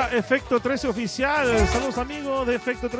para Efecto 13 Oficial. Saludos amigos de Efecto 13.